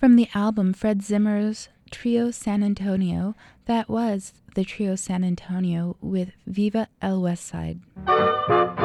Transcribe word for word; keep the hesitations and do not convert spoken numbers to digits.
from the album Fred Zimmer's Trio San Antonio. That was the Trio San Antonio with Viva El West Side.